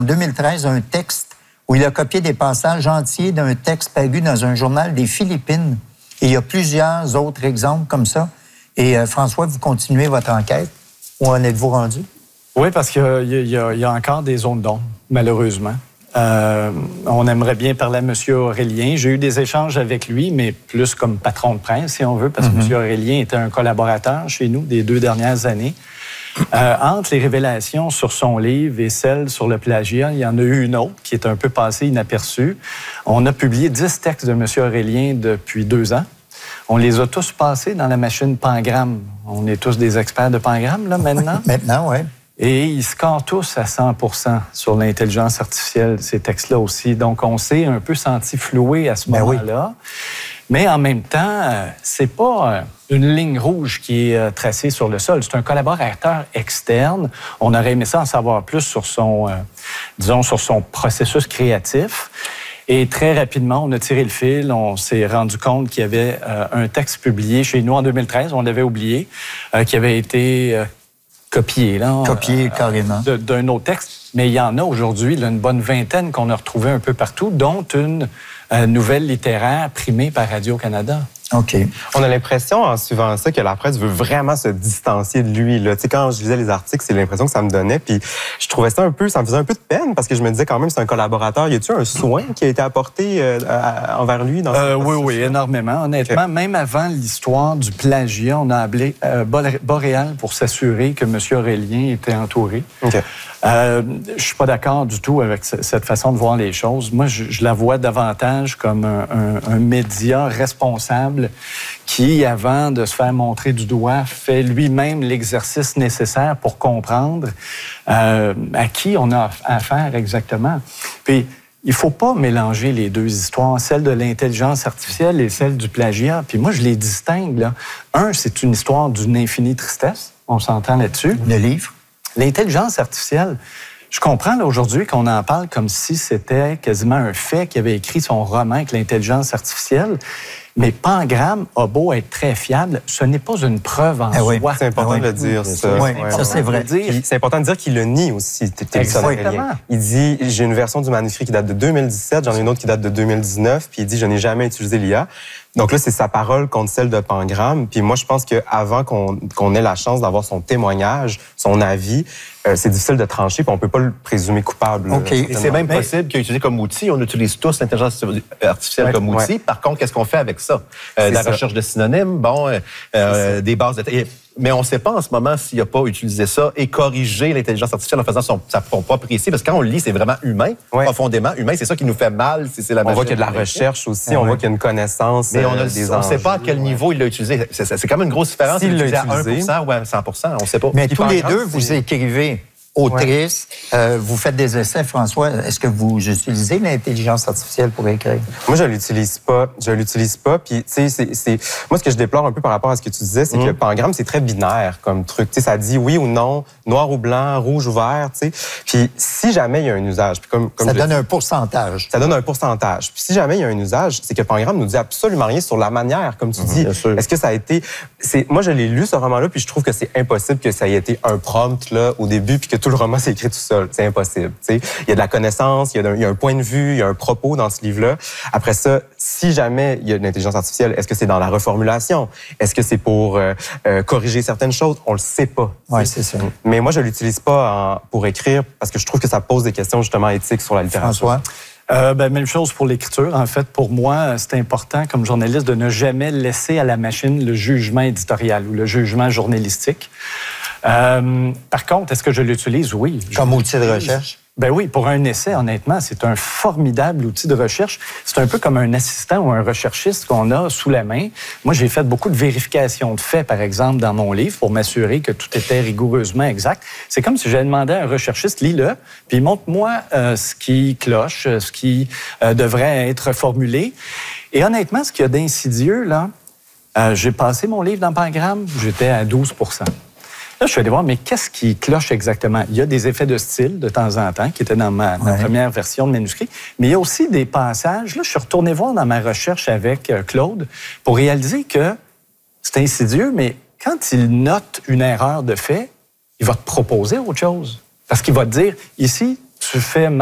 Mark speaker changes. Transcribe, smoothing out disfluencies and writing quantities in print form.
Speaker 1: En 2013, un texte où il a copié des passages entiers d'un texte paru dans un journal des Philippines. Et il y a plusieurs autres exemples comme ça. Et François, vous continuez votre enquête. Où en êtes-vous rendu?
Speaker 2: Oui, parce qu'il y a encore des zones d'ombre, malheureusement. On aimerait bien parler à M. Aurélien. J'ai eu des échanges avec lui, mais plus comme patron de presse, si on veut, parce que M. Aurélien était un collaborateur chez nous des 2 dernières années. Entre les révélations sur son livre et celles sur le plagiat, il y en a eu une autre qui est un peu passée inaperçue. On a publié 10 textes de M. Aurélien depuis 2 ans. On les a tous passés dans la machine Pangramme. On est tous des experts de Pangramme, là, maintenant.
Speaker 1: Maintenant, oui.
Speaker 2: Et ils scorent tous à 100% sur l'intelligence artificielle, ces textes-là aussi. Donc, on s'est un peu senti floué à ce moment-là. Oui. Mais en même temps, c'est pas une ligne rouge qui est tracée sur le sol. C'est un collaborateur externe. On aurait aimé ça en savoir plus sur son, sur son processus créatif. Et très rapidement, on a tiré le fil. On s'est rendu compte qu'il y avait un texte publié chez nous en 2013, on l'avait oublié, qui avait été copié.
Speaker 1: Copié carrément.
Speaker 2: D'un autre texte. Mais il y en a aujourd'hui une bonne vingtaine qu'on a retrouvées un peu partout, dont une nouvelle littéraire primée par Radio-Canada.
Speaker 3: OK. On a l'impression, en suivant ça, que la presse veut vraiment se distancier de lui. Là. Tu sais, quand je lisais les articles, c'est l'impression que ça me donnait. Puis je trouvais ça ça me faisait un peu de peine parce que je me disais quand même, c'est un collaborateur. Y a-t-il un soin qui a été apporté envers lui dans ce
Speaker 2: Oui, énormément. Honnêtement, même avant l'histoire du plagiat, on a appelé Boréal pour s'assurer que M. Aurélien était entouré.
Speaker 3: OK.
Speaker 2: Je suis pas d'accord du tout avec cette façon de voir les choses. Moi, je la vois davantage comme un média responsable qui, avant de se faire montrer du doigt, fait lui-même l'exercice nécessaire pour comprendre à qui on a affaire exactement. Puis, il faut pas mélanger les deux histoires, celle de l'intelligence artificielle et celle du plagiat. Puis moi, je les distingue, là. Un, c'est une histoire d'une infinie tristesse. On s'entend là-dessus.
Speaker 1: Le livre.
Speaker 2: L'intelligence artificielle, je comprends là, aujourd'hui qu'on en parle comme si c'était quasiment un fait qu'il avait écrit son roman avec l'intelligence artificielle. Mais Pangramme a beau être très fiable, ce n'est pas une preuve en soi.
Speaker 3: C'est important de le dire, ça.
Speaker 1: Oui, ça c'est vrai.
Speaker 3: C'est important de dire qu'il le nie aussi.
Speaker 2: Exactement.
Speaker 3: Il dit, j'ai une version du manuscrit qui date de 2017, j'en ai une autre qui date de 2019, puis il dit, je n'ai jamais utilisé l'IA. Donc là, c'est sa parole contre celle de Pangramme. Puis moi, je pense qu'avant qu'on ait la chance d'avoir son témoignage, son avis, c'est difficile de trancher, puis on peut pas le présumer coupable.
Speaker 4: OK. Et c'est même possible qu'il utilisé comme outil. On utilise tous l'intelligence artificielle comme outil. Par contre, qu'est-ce qu'on fait avec ça? La recherche de synonymes, des bases de... Mais on ne sait pas en ce moment s'il n'a pas utilisé ça et corrigé l'intelligence artificielle en faisant son propre essai. Parce que quand on le lit, c'est vraiment humain, profondément humain. C'est ça qui nous fait mal. C'est la
Speaker 3: on voit qu'il y a de la recherche aussi, on voit qu'il y a une connaissance.
Speaker 4: Mais on ne sait pas à quel niveau il l'a utilisé. C'est quand même une grosse différence.
Speaker 3: S'il l'a
Speaker 4: utilisé
Speaker 3: utilisé
Speaker 4: à 1% ou à 100%, on ne sait pas.
Speaker 1: Mais tous les deux, vous écrivez. Autrice, vous faites des essais, François. Est-ce que vous utilisez l'intelligence artificielle pour écrire?
Speaker 3: Moi, je l'utilise pas. Puis, tu sais, moi, ce que je déplore un peu par rapport à ce que tu disais, c'est que Pangramme, c'est très binaire comme truc. Tu sais, ça dit oui ou non, noir ou blanc, rouge ou vert, tu sais. Puis, si jamais il y a un usage, puis comme
Speaker 1: ça donne un pourcentage.
Speaker 3: Ça donne un pourcentage. Puis, si jamais il y a un usage, c'est que Pangramme nous dit absolument rien sur la manière, comme tu dis. Est-ce que ça a été... Moi, je l'ai lu, ce roman-là, puis je trouve que c'est impossible que ça ait été un prompt, là, au début, puis que tout le roman s'est écrit tout seul. C'est impossible. T'sais. Il y a de la connaissance, il y a un point de vue, il y a un propos dans ce livre-là. Après ça, si jamais il y a de l'intelligence artificielle, est-ce que c'est dans la reformulation? Est-ce que c'est pour corriger certaines choses? On le sait pas.
Speaker 1: Oui, c'est ça.
Speaker 3: Mais moi, je l'utilise pas pour écrire parce que je trouve que ça pose des questions justement éthiques sur la littérature.
Speaker 1: François?
Speaker 2: Même chose pour l'écriture. En fait, pour moi, c'est important, comme journaliste, de ne jamais laisser à la machine le jugement éditorial ou le jugement journalistique. Par contre, est-ce que je l'utilise? Oui.
Speaker 1: Comme outil de recherche?
Speaker 2: Ben oui, pour un essai, honnêtement, c'est un formidable outil de recherche. C'est un peu comme un assistant ou un recherchiste qu'on a sous la main. Moi, j'ai fait beaucoup de vérifications de faits, par exemple, dans mon livre pour m'assurer que tout était rigoureusement exact. C'est comme si j'avais demandé à un recherchiste, lis-le, puis montre-moi ce qui cloche, ce qui devrait être formulé. Et honnêtement, ce qu'il y a d'insidieux, là, j'ai passé mon livre dans Pangramme, j'étais à 12%. Là, je suis allé voir, mais qu'est-ce qui cloche exactement? Il y a des effets de style de temps en temps qui étaient dans ma première version de manuscrit, mais il y a aussi des passages. Là, je suis retourné voir dans ma recherche avec Claude pour réaliser que c'est insidieux, mais quand il note une erreur de fait, il va te proposer autre chose. Parce qu'il va te dire, ici, tu tu fais